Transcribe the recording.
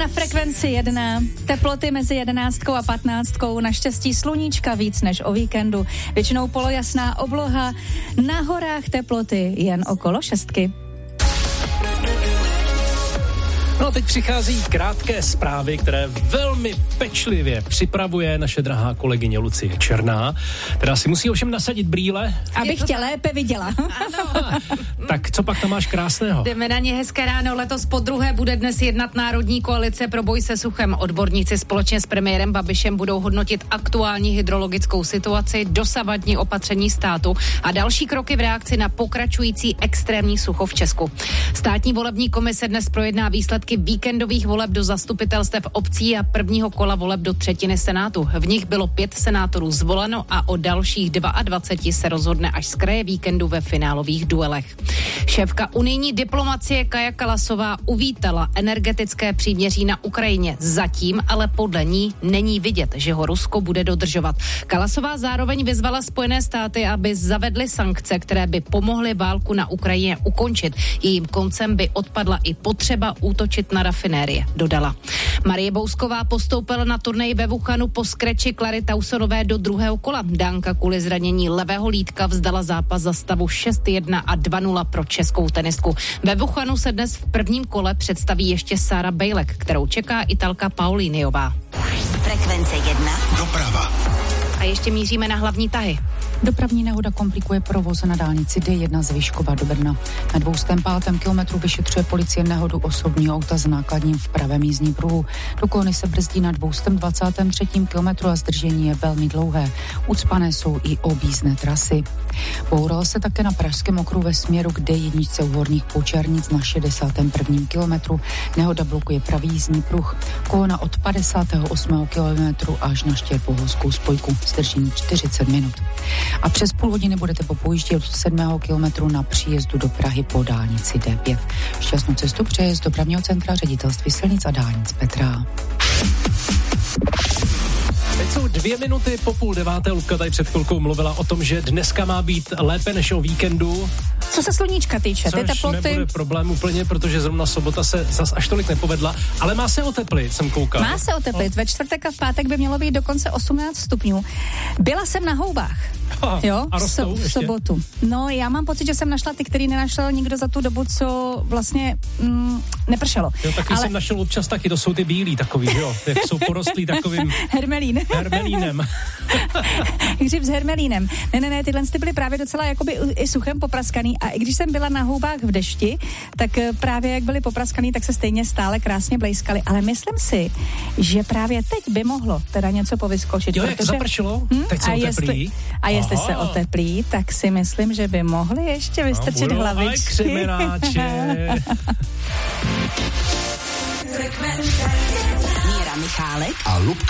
na Frekvenci 1. Teploty mezi 11 a 15. Naštěstí sluníčka víc než o víkendu. Většinou polojasná obloha. Na horách teploty jen okolo 6. No a teď přichází krátké zprávy, které velmi pečlivě připravuje naše drahá kolegyně Lucie Černá, která si musí ovšem nasadit brýle. Abych tě lépe viděla. Ano. Tak co pak tam máš krásného? Jdeme na ně, hezké ráno. Letos podruhé bude dnes jednat Národní koalice pro boj se suchem. Odborníci společně s premiérem Babišem budou hodnotit aktuální hydrologickou situaci, dosavadní opatření státu a další kroky v reakci na pokračující extrémní sucho v Česku. Státní volební komise dnes projedná výsledky víkendových voleb do zastupitelstev obcí a prvního kola voleb do třetiny Senátu. V nich bylo 5 senátorů zvoleno a o dalších 22 se rozhodne až z kraje víkendu ve finálových duelech. Šéfka unijní diplomacie Kaja Kallasová uvítala energetické příměří na Ukrajině. Zatím ale podle ní není vidět, že ho Rusko bude dodržovat. Kallasová zároveň vyzvala Spojené státy, aby zavedly sankce, které by pomohly válku na Ukrajině ukončit. Jejím koncem by odpadla i potřeba útočit na rafinérie, dodala. Marie Bousková postoupila na turnaj ve Wuhanu po skreči Clary Taussonové do druhého kola. Dánka kvůli zranění levého lítka vzdala zápas za stavu 6-1 a 2-0 pro českou tenistku. Ve Wuhanu se dnes v prvním kole představí ještě Sára Bejlek, kterou čeká Italka Paulíniová. Frekvence 1. Doprava. A ještě míříme na hlavní tahy. Dopravní nehoda komplikuje provoz na dálnici D1 z Vyškova do Brna. Na 205. kilometru vyšetřuje policie nehodu osobního auta s nákladním v pravém jízdním pruhu. Do kolony se brzdí na 223. kilometru a zdržení je velmi dlouhé. Ucpané jsou i objízdné trasy. Boural se také na pražském okruhu ve směru k D1 u Horních Počernic na 61. kilometru. Nehoda blokuje pravý jízdní pruh. Kolona od 58. kilometru až na Štěrbohovskou spojku. Zdržení 40 minut. A přes půl hodiny budete po pojíždě od 7. kilometru na příjezdu do Prahy po dálnici D5. Šťastnou cestu přeje z dopravního centra Ředitelství silnic a dálnic Petra. Teď jsou 2 minuty po 8:30. Luďka tady před chvilkou mluvila o tom, že dneska má být lépe než o víkendu. Co se sluníčka týče, ty teploty... Což nebude problém úplně, protože zrovna sobota se zas až tolik nepovedla, ale má se oteplit, jsem koukal. Má se oteplit, ve čtvrtek a v pátek by mělo být dokonce 18 stupňů. Byla jsem na houbách, jo, a rostou v sobotu. No, já mám pocit, že jsem našla ty, který nenašel nikdo za tu dobu, co vlastně nepršelo. Jo, taky jsem našel občas taky, to jsou ty bílí takový, jo, jak jsou porostlí takovým... Hermelínem. Hřib s hermelínem. Ne, tyhle ty byly právě docela jakoby i suchem popraskaný a i když jsem byla na houbách v dešti, tak právě jak byly popraskaný, tak se stejně stále krásně blejskaly, ale myslím si, že právě teď by mohlo teda něco povyskočit. Jo, jak zapršelo? Teď se oteplí. A jestli se oteplí, tak si myslím, že by mohli ještě vystrčit hlavičky. Křemenáče. Míra Michálek a Lubka